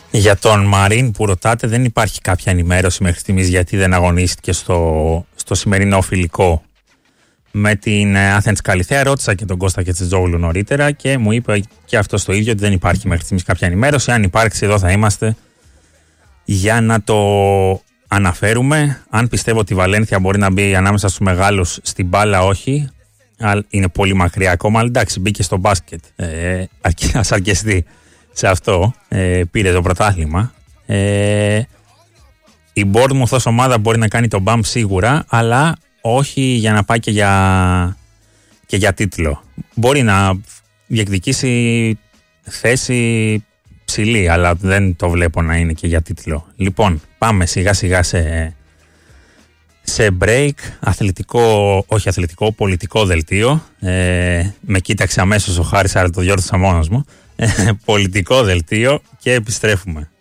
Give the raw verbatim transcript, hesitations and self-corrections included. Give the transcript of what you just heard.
Για τον Μαρίν που ρωτάτε, δεν υπάρχει κάποια ενημέρωση μέχρι στιγμής γιατί δεν αγωνίστηκε στο, στο σημερινό φιλικό με την Athens Καλιθέα. Ρώτησα και τον Κώστα Κετσετζόγλου νωρίτερα και μου είπε και αυτό το ίδιο, ότι δεν υπάρχει μέχρι στιγμής κάποια ενημέρωση. Αν υπάρξει, εδώ θα είμαστε για να το αναφέρουμε. Αν πιστεύω ότι η Βαλένθια μπορεί να μπει ανάμεσα στους μεγάλους στην μπάλα, όχι. Είναι πολύ μακριά ακόμα, αλλά εντάξει, μπήκε στο μπάσκετ. Ε, ας αρκεστεί σε αυτό. Ε, πήρε το πρωτάθλημα. Ε, η Bournemouth ως ομάδα μπορεί να κάνει το μπαμ σίγουρα, αλλά όχι για να πάει και για, και για τίτλο. Μπορεί να διεκδικήσει θέση ψηλή, αλλά δεν το βλέπω να είναι και για τίτλο. Λοιπόν, πάμε σιγά σιγά σε, σε break. Αθλητικό, όχι αθλητικό, πολιτικό δελτίο. Ε, με κοίταξε αμέσως ο Χάρης, αλλά το διόρθωσα μόνος μου. Ε, πολιτικό δελτίο και επιστρέφουμε.